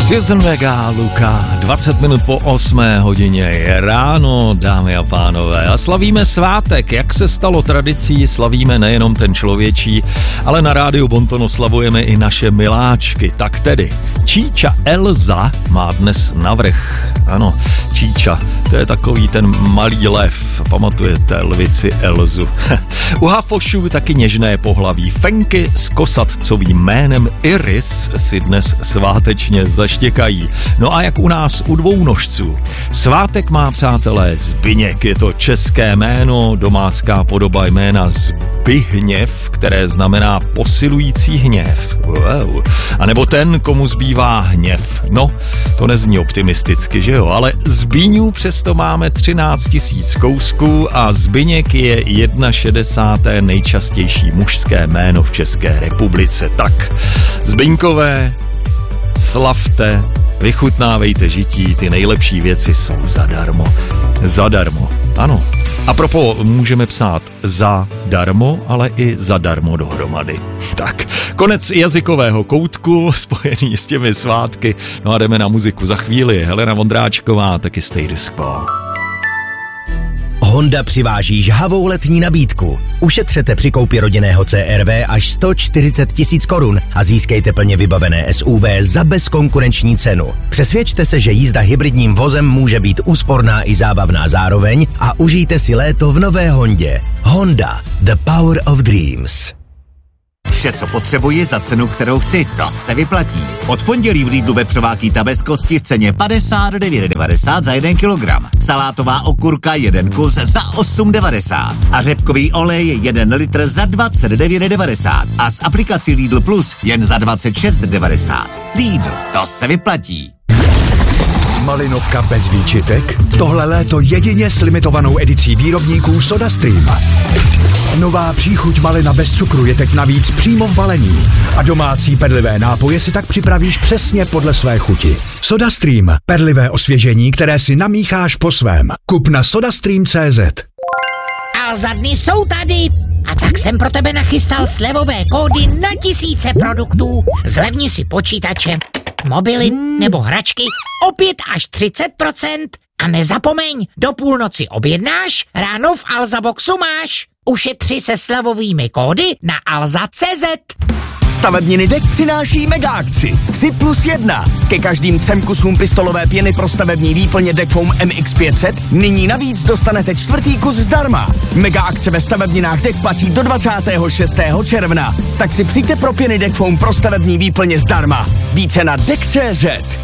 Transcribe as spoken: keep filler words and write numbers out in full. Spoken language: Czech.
Susan Vega, Luka, dvacet minut po osmé hodině je ráno, dámy a pánové, a slavíme svátek. Jak se stalo tradicí, slavíme nejenom ten člověčí, ale na rádiu Bonton oslavujeme i naše miláčky. Tak tedy, Číča Elza má dnes navrch. Ano, Číča, to je takový ten malý lev, pamatujete lvici Elzu. U hafošů taky něžné pohlaví. Fenky s kosatcovým jménem Iris si dnes svátečně zaštěkají. No a jak u nás u dvounožců. Svátek má, přátelé, Zbyněk. Je to české jméno, domácká podoba jména Zbyhněv, které znamená posilující hněv. Wow. A nebo ten, komu zbývá hněv. No, to nezní optimisticky, že jo? Ale Zbyňů přesto máme třináct tisíc kousků a Zbyněk je šedesát jedna nejčastější mužské jméno v České republice. Tak, Zbyňkové, slavte, vychutnávejte žití, ty nejlepší věci jsou zadarmo. Zadarmo, ano. A propo, můžeme psát zadarmo, ale i zadarmo dohromady. Tak, konec jazykového koutku, spojený s těmi svátky. No a jdeme na muziku za chvíli. Helena Vondráčková, taky Status Quo. Honda přiváží žhavou letní nabídku. Ušetřete při koupi rodinného C R V až sto čtyřicet tisíc korun a získejte plně vybavené S U V za bezkonkurenční cenu. Přesvědčte se, že jízda hybridním vozem může být úsporná i zábavná zároveň a užijte si léto v nové Hondě. Honda, the power of dreams. Vše, co potřebuji za cenu, kterou chci, to se vyplatí. Od pondělí v Lidlu vepřová kýta bez kosti v ceně padesát devět devadesát za jeden kilogram. Salátová okurka jeden kus za osm devadesát. A řepkový olej jeden litr za dvacet devět devadesát. A s aplikací Lidl Plus jen za dvacet šest devadesát. Lidl, to se vyplatí. Malinovka bez výčitek? Tohle léto jedině s limitovanou edicí výrobníků SodaStream. Nová příchuť malina bez cukru je teď navíc přímo v balení a domácí perlivé nápoje si tak připravíš přesně podle své chuti. SodaStream. Perlivé osvěžení, které si namícháš po svém. Kup na sodastream tečka cé zet. A za dny jsou tady. A tak jsem pro tebe nachystal slevové kódy na tisíce produktů. Zlevni si počítače, mobily nebo hračky o pět až třicet procent. A nezapomeň, do půlnoci objednáš, ráno v Alza Boxu máš. Ušetři se slevovými kódy na alza tečka cé zet. Stavebniny D E K přináší mega akci tři plus jedna. Ke každým třem kusům pistolové pěny pro stavební výplně D E K Foam M X pět set nyní navíc dostanete čtvrtý kus zdarma. Mega akce ve stavebninách D E K platí do dvacátého šestého června. Tak si přijďte pro pěny D E K Foam pro stavební výplně zdarma. Více na D E K tečka cé zet.